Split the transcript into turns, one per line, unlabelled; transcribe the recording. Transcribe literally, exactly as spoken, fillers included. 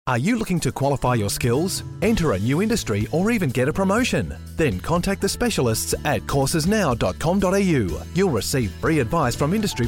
Are you looking to qualify your skills, enter a new industry, or even get a promotion? Then contact the specialists at courses now dot com dot a u. You'll receive free advice from industry